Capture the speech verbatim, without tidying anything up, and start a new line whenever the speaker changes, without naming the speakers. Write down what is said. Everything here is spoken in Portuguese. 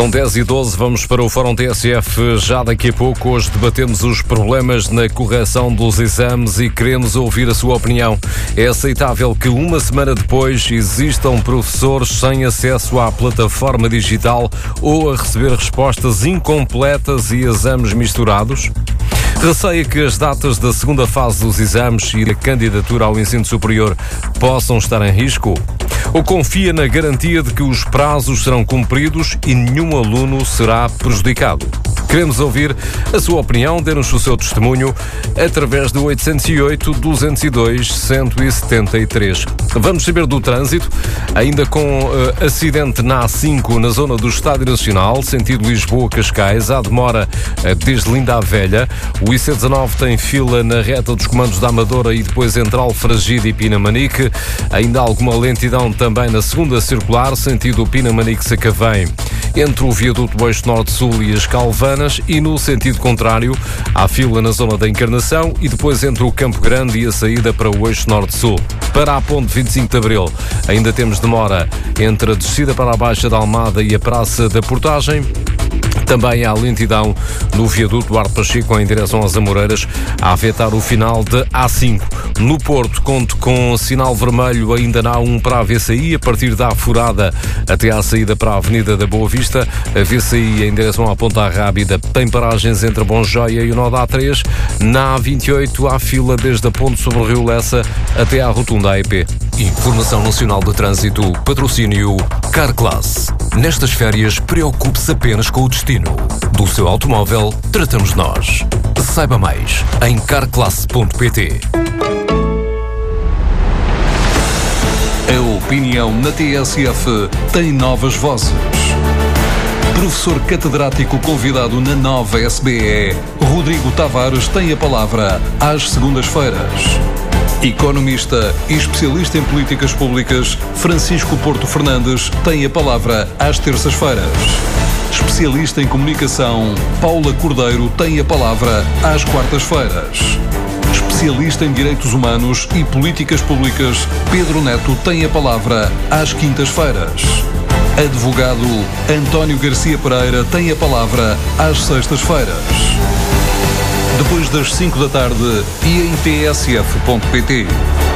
São dez e doze, vamos para o Fórum T S F já daqui a pouco. Hoje debatemos os problemas na correção dos exames e queremos ouvir a sua opinião. É aceitável que uma semana depois existam professores sem acesso à plataforma digital ou a receber respostas incompletas e exames misturados? Receia que as datas da segunda fase dos exames e da candidatura ao ensino superior possam estar em risco? Ou confia na garantia de que os prazos serão cumpridos e nenhum aluno será prejudicado? Queremos ouvir a sua opinião, dê-nos o seu testemunho através do oito zero oito, duzentos e dois, cento e setenta e três. Vamos saber do trânsito, ainda com uh, acidente na A cinco na zona do Estádio Nacional, sentido Lisboa-Cascais, há demora uh, desde Linda a Velha. O I C dezanove tem fila na reta dos comandos da Amadora e depois entre Alfragide e Pinamanique. Ainda há alguma lentidão também na segunda circular, sentido Pinamanique-Sacavém, entre o viaduto Eixo Norte-Sul e as Calvanas, e no sentido contrário, há fila na zona da Encarnação e depois entre o Campo Grande e a saída para o Eixo Norte-Sul. Para a Ponte vinte e cinco de Abril, ainda temos demora entre a descida para a Baixa da Almada e a Praça da Portagem. Também há lentidão no viaduto Duarte Pacheco em direção às Amoreiras, a afetar o final de A cinco. No Porto, conto com sinal vermelho ainda na A um para a V C I, a partir da Furada até à saída para a Avenida da Boa Vista. A V C I em direção à Ponta Rábida tem paragens entre a Bom Joia e o nó da A três. Na A vinte e oito há fila desde a ponte sobre o Rio Lessa até à rotunda A E P. Informação Nacional de Trânsito, patrocínio Carclass. Nestas férias, preocupe-se apenas com o destino. Do seu automóvel, tratamos nós. Saiba mais em carclass ponto pt. A opinião na T S F tem novas vozes. Professor catedrático convidado na nova S B E, Rodrigo Tavares, tem a palavra às segundas-feiras. Economista e especialista em políticas públicas, Francisco Porto Fernandes, tem a palavra às terças-feiras. Especialista em comunicação, Paula Cordeiro, tem a palavra às quartas-feiras. Especialista em direitos humanos e políticas públicas, Pedro Neto, tem a palavra às quintas-feiras. Advogado António Garcia Pereira tem a palavra às sextas-feiras. Depois das cinco da tarde e em t s f ponto p t.